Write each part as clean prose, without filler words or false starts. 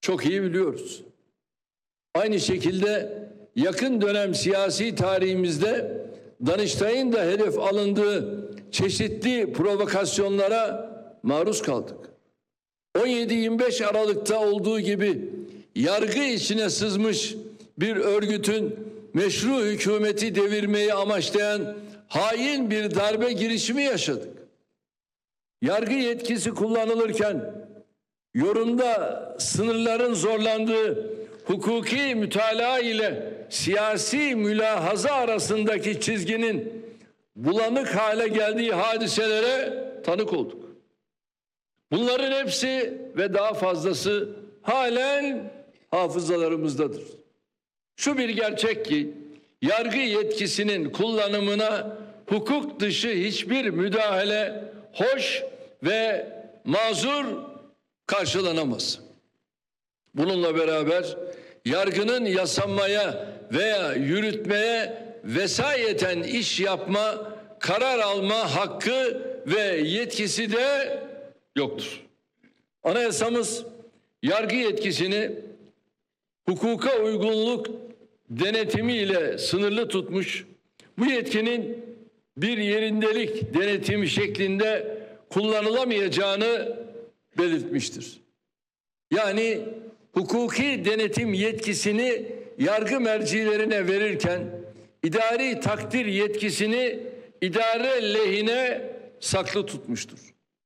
çok iyi biliyoruz. Aynı şekilde yakın dönem siyasi tarihimizde Danıştay'ın da hedef alındığı çeşitli provokasyonlara maruz kaldık. 17-25 Aralık'ta olduğu gibi yargı içine sızmış bir örgütün meşru hükümeti devirmeyi amaçlayan hain bir darbe girişimi yaşadık. Yargı yetkisi kullanılırken yorumda sınırların zorlandığı hukuki mütalaa ile siyasi mülahaza arasındaki çizginin bulanık hale geldiği hadiselere tanık olduk. Bunların hepsi ve daha fazlası halen hafızalarımızdadır. Şu bir gerçek ki yargı yetkisinin kullanımına hukuk dışı hiçbir müdahale hoş ve mazur karşılanamaz. Bununla beraber yargının yasamaya veya yürütmeye vesayeten iş yapma, karar alma hakkı ve yetkisi de yoktur. Anayasamız yargı yetkisini hukuka uygunluk denetimiyle sınırlı tutmuş, bu yetkinin bir yerindelik denetimi şeklinde kullanılamayacağını belirtmiştir. Yani hukuki denetim yetkisini yargı mercilerine verirken idari takdir yetkisini idare lehine saklı tutmuştur.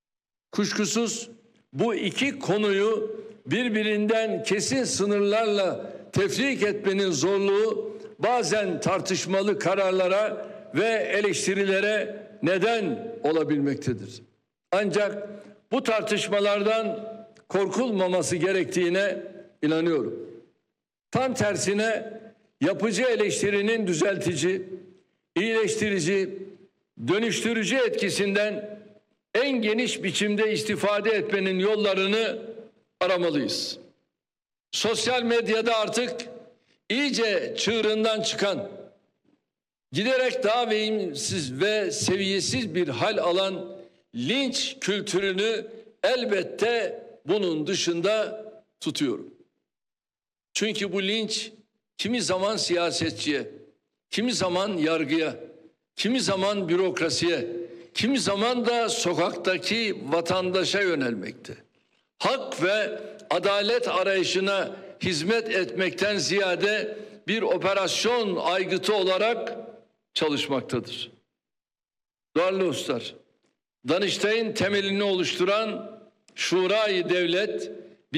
Kuşkusuz bu iki konuyu birbirinden kesin sınırlarla tefrik etmenin zorluğu bazen tartışmalı kararlara ve eleştirilere neden olabilmektedir. Ancak bu tartışmalardan korkulmaması gerektiğine inanıyorum. Tam tersine yapıcı eleştirinin düzeltici, iyileştirici, dönüştürücü etkisinden en geniş biçimde istifade etmenin yollarını aramalıyız. Sosyal medyada artık iyice çığırından çıkan, giderek daha verimsiz ve seviyesiz bir hal alan linç kültürünü elbette bunun dışında tutuyorum. Çünkü bu linç kimi zaman siyasetçiye, kimi zaman yargıya, kimi zaman bürokrasiye, kimi zaman da sokaktaki vatandaşa yönelmekte. Hak ve adalet arayışına hizmet etmekten ziyade bir operasyon aygıtı olarak çalışmaktadır. Değerli dostlar, Danıştay'ın temelini oluşturan Şura-i Devlet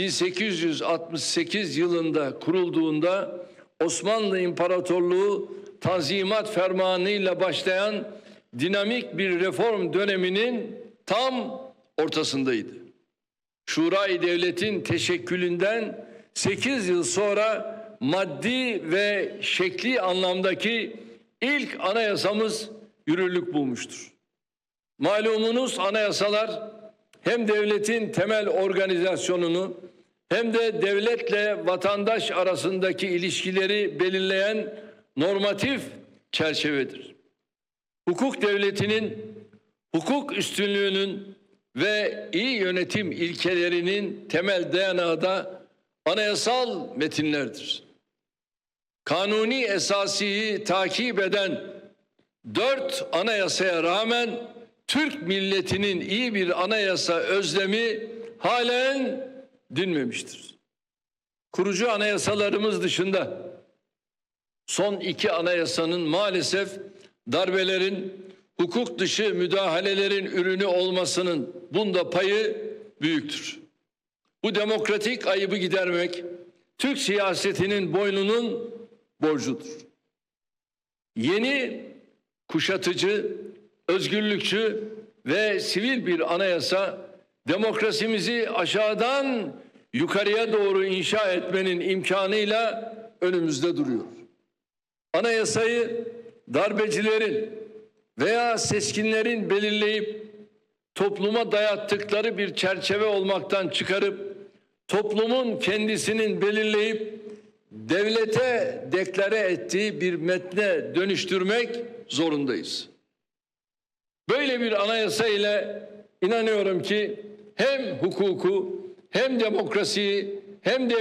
1868 yılında kurulduğunda Osmanlı İmparatorluğu Tanzimat Fermanı'yla başlayan dinamik bir reform döneminin tam ortasındaydı. Şura-i Devlet'in teşekkülünden 8 yıl sonra maddi ve şekli anlamdaki ilk anayasamız yürürlük bulmuştur. Malumunuz anayasalar hem devletin temel organizasyonunu hem de devletle vatandaş arasındaki ilişkileri belirleyen normatif çerçevedir. Hukuk devletinin, hukuk üstünlüğünün ve iyi yönetim ilkelerinin temel dayanağı da anayasal metinlerdir. Kanuni esasiyi takip eden 4 anayasaya rağmen Türk milletinin iyi bir anayasa özlemi halen dinmemiştir. Kurucu anayasalarımız dışında son 2 anayasanın maalesef darbelerin, hukuk dışı müdahalelerin ürünü olmasının bunda payı büyüktür. Bu demokratik ayıbı gidermek Türk siyasetinin boynunun borcudur. Yeni, kuşatıcı, özgürlükçü ve sivil bir anayasa demokrasimizi aşağıdan yukarıya doğru inşa etmenin imkanıyla önümüzde duruyor. Anayasayı darbecilerin veya seskinlerin belirleyip topluma dayattıkları bir çerçeve olmaktan çıkarıp toplumun kendisinin belirleyip devlete deklare ettiği bir metne dönüştürmek zorundayız. Böyle bir anayasa ile inanıyorum ki hem hukuku hem demokrasiyi hem de